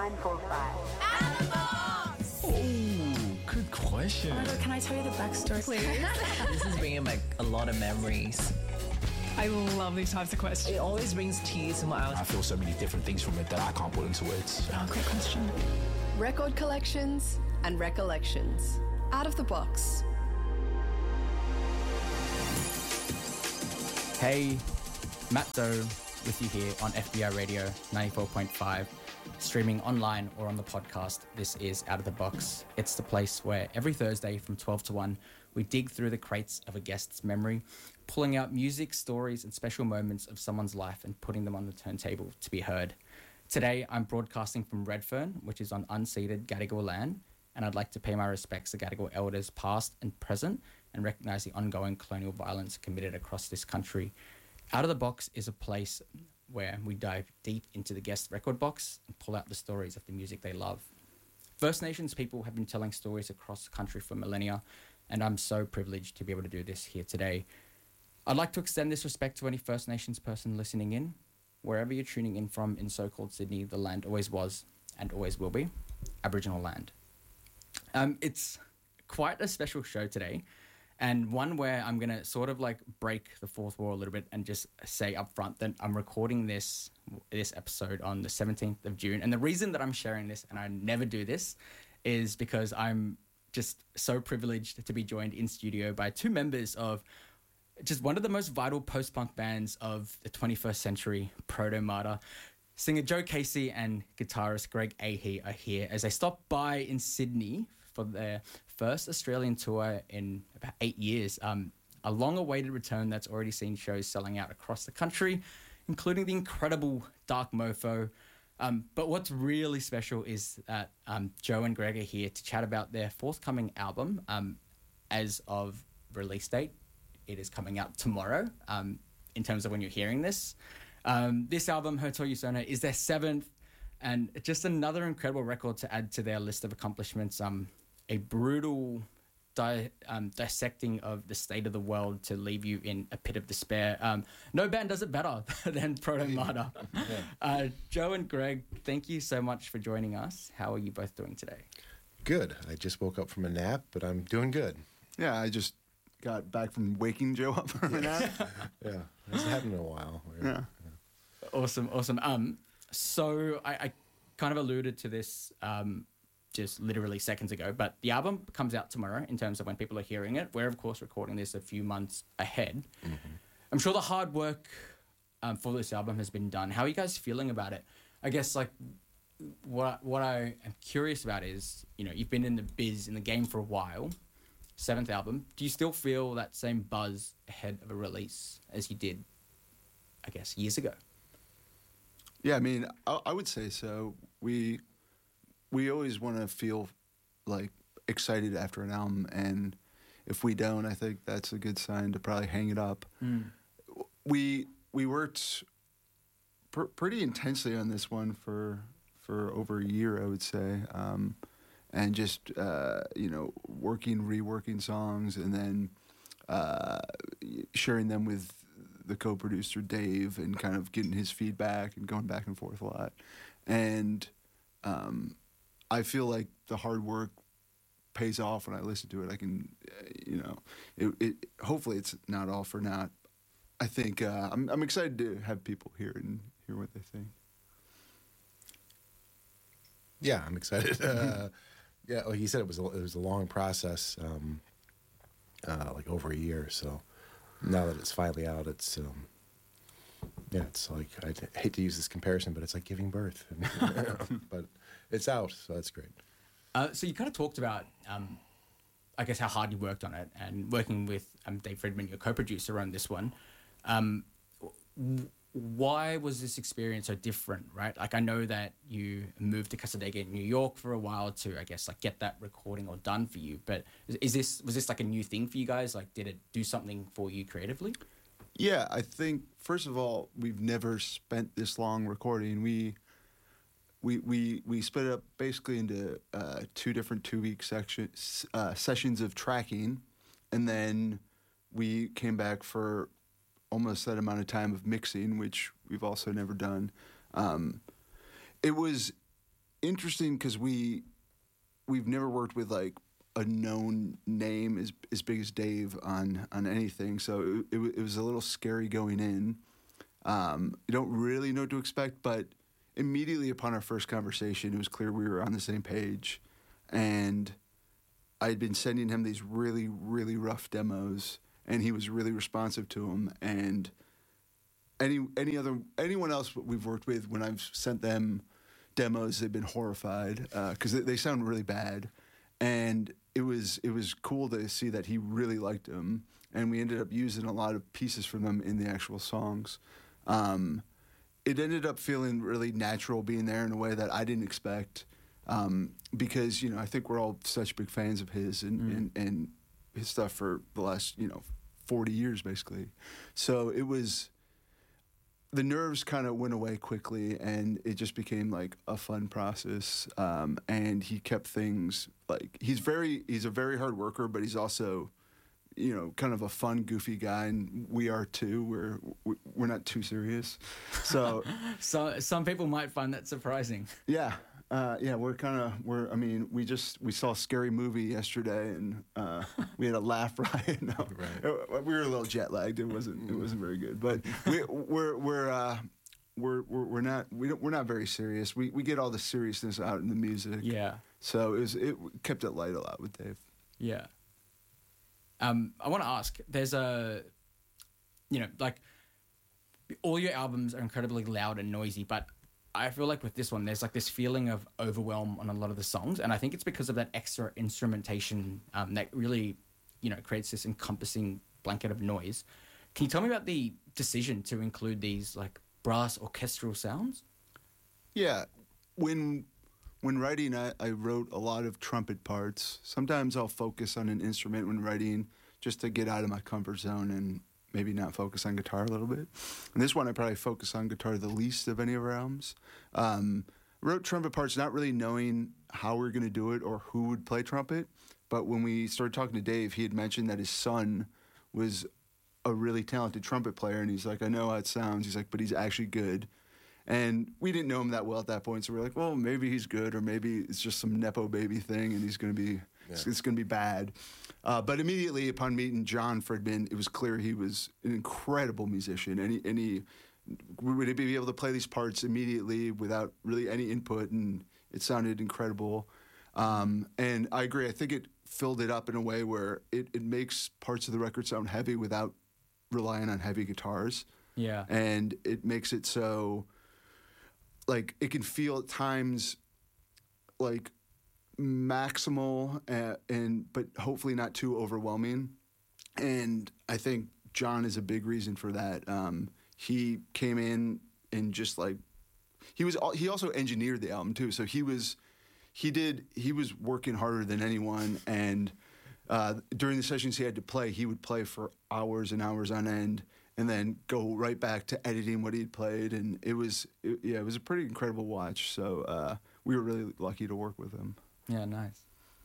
945. Oh, good question. Can I tell you the backstory, please? This is bringing back a lot of memories. I love these types of questions. It always brings tears to my eyes. I feel so many different things from it that I can't put into words. Oh, great question. Record collections and recollections. Out of the box. Hey, Matt Doe with you here on FBI Radio 94.5, streaming online or on the podcast. This is Out of the Box. It's the place where every Thursday from 12 to 1, we dig through the crates of a guest's memory, pulling out music, stories, and special moments of someone's life and putting them on the turntable to be heard. Today, I'm broadcasting from Redfern, which is on unceded Gadigal land, and I'd like to pay my respects to Gadigal elders past and present and recognise the ongoing colonial violence committed across this country. Out of the Box is a place where we dive deep into the guest record box and pull out the stories of the music they love. First Nations people have been telling stories across the country for millennia, and I'm so privileged to be able to do this here today. I'd like to extend this respect to any First Nations person listening in. Wherever you're tuning in from in so-called Sydney, the land always was and always will be Aboriginal land. It's quite a special show today, and one where I'm going to sort of like break the fourth wall a little bit and just say up front that I'm recording this episode on the 17th of June. And the reason that I'm sharing this, and I never do this, is because I'm just so privileged to be joined in studio by two members of just one of the most vital post-punk bands of the 21st century, Proto-Martyr. Singer Joe Casey and guitarist Greg Ahey are here as they stop by in Sydney for their first Australian tour in about 8 years. A long-awaited return that's already seen shows selling out across the country, including the incredible Dark Mofo. But what's really special is that Joe and Greg are here to chat about their forthcoming album. As of release date, it is coming out tomorrow, in terms of when you're hearing this. This album, Hotel Usona, is their seventh, and just another incredible record to add to their list of accomplishments. A brutal dissecting of the state of the world to leave you in a pit of despair. No band does it better than Proto-Martyr. Yeah. Joe and Greg, thank you so much for joining us. How are you both doing today? Good. I just woke up from a nap, but I'm doing good. Yeah, I just got back from waking Joe up from a nap. Yeah, it hasn't happened in a while. Yeah. Awesome. So I kind of alluded to this just literally seconds ago, but the album comes out tomorrow in terms of when people are hearing it. We're, of course, recording this a few months ahead. Mm-hmm. I'm sure the hard work for this album has been done. How are you guys feeling about it? I guess, like, what I am curious about is, you know, you've been in the game for a while, seventh album. Do you still feel that same buzz ahead of a release as you did, I guess, years ago? Yeah, I mean, I would say so. We always want to feel like excited after an album, and if we don't, I think that's a good sign to probably hang it up. We worked pretty intensely on this one for over a year, I would say, and just reworking songs, and then sharing them with the co-producer Dave, and kind of getting his feedback and going back and forth a lot. And I feel like the hard work pays off when I listen to it. I can, hopefully it's not all for naught. I think I'm excited to have people hear it and hear what they think. Yeah, I'm excited. Yeah, like you said, it was a long process, like over a year. So now that it's finally out, it's it's like, I hate to use this comparison, but it's like giving birth. But it's out, so that's great. So you kind of talked about, I guess, how hard you worked on it, and working with Dave Friedman, your co-producer on this one. Why was this experience so different, right? Like, I know that you moved to Cassadaga in New York for a while to, I guess, like, get that recording all done for you. But was this like a new thing for you guys? Like, did it do something for you creatively? Yeah, I think, first of all, we've never spent this long recording. We split it up basically into two different 2-week sessions of tracking, and then we came back for almost that amount of time of mixing, which we've also never done. It was interesting because we've never worked with like a known name as big as Dave on anything, so it was a little scary going in. You don't really know what to expect, but immediately upon our first conversation, it was clear we were on the same page, and I had been sending him these really, really rough demos, and he was really responsive to them. And anyone else we've worked with, when I've sent them demos, they've been horrified because they sound really bad. And it was cool to see that he really liked them, and we ended up using a lot of pieces from them in the actual songs. It ended up feeling really natural being there in a way that I didn't expect, because I think we're all such big fans of his and his stuff for the last 40 years basically. So it was, the nerves kind of went away quickly, and it just became like a fun process. And he kept things like, he's a very hard worker, but he's also kind of a fun, goofy guy, and we are too. We're not too serious. So some people might find that surprising. Yeah. We saw a Scary Movie yesterday, and we had a laugh riot. No, Right. We were a little jet lagged. It wasn't very good, but we're not very serious. We get all the seriousness out in the music. Yeah. So it kept it light a lot with Dave. Yeah. I want to ask, there's like all your albums are incredibly loud and noisy, but I feel like with this one, there's like this feeling of overwhelm on a lot of the songs. And I think it's because of that extra instrumentation that really, creates this encompassing blanket of noise. Can you tell me about the decision to include these like brass orchestral sounds? Yeah. When writing, I wrote a lot of trumpet parts. Sometimes I'll focus on an instrument when writing just to get out of my comfort zone and maybe not focus on guitar a little bit. And this one, I probably focus on guitar the least of any of our albums. Wrote trumpet parts not really knowing how we were going to do it or who would play trumpet. But when we started talking to Dave, he had mentioned that his son was a really talented trumpet player. And he's like, I know how it sounds. He's like, but he's actually good. And we didn't know him that well at that point, so we're like, well, maybe he's good, or maybe it's just some Nepo baby thing, and he's going to be, it's going to be bad. But immediately upon meeting John Fridman, it was clear he was an incredible musician, and he would be able to play these parts immediately without really any input, and it sounded incredible. And I agree. I think it filled it up in a way where it makes parts of the record sound heavy without relying on heavy guitars. Yeah. And it makes it so, like, it can feel at times like maximal but hopefully not too overwhelming. And I think John is a big reason for that. He came in and just like, he also engineered the album too. So he was working harder than anyone. And during the sessions he had to play, he would play for hours and hours on end, and then go right back to editing what he'd played. And it was a pretty incredible watch. So we were really lucky to work with him. Yeah, nice.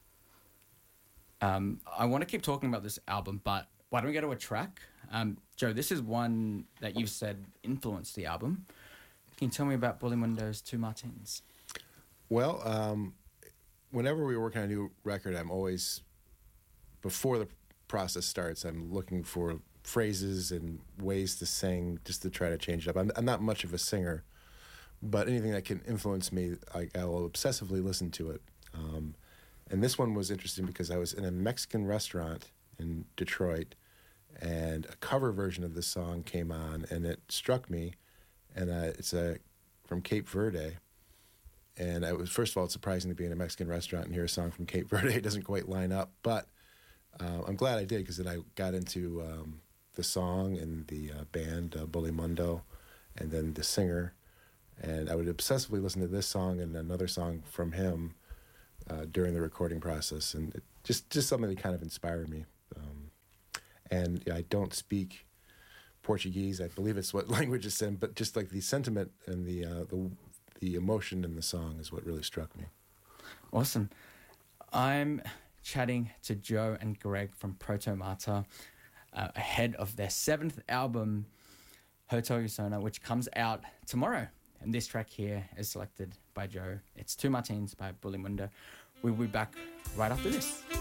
I want to keep talking about this album, but why don't we go to a track? Joe, this is one that you said influenced the album. Can you tell me about Bullymundo's Two Martins? Well, whenever we work on a new record, I'm always, before the process starts, I'm looking for phrases and ways to sing just to try to change it up. I'm not much of a singer, but anything that can influence me, I will obsessively listen to it. And this one was interesting because I was in a Mexican restaurant in Detroit, and a cover version of this song came on, and it struck me. And it's from Cape Verde. And first of all, it's surprising to be in a Mexican restaurant and hear a song from Cape Verde. It doesn't quite line up, but I'm glad I did, because then I got into the song and the band, Bullymundo, and then the singer. And I would obsessively listen to this song and another song from him during the recording process. And it just something that kind of inspired me. And I don't speak Portuguese. I believe it's what language it's in, but just like the sentiment and the emotion in the song is what really struck me. Awesome. I'm chatting to Joe and Greg from Protomata ahead of their 7th album, Hotel Usona, which comes out tomorrow, And this track here is selected by Joe. It's Two Martines by Bully Mundo. We'll be back right after this.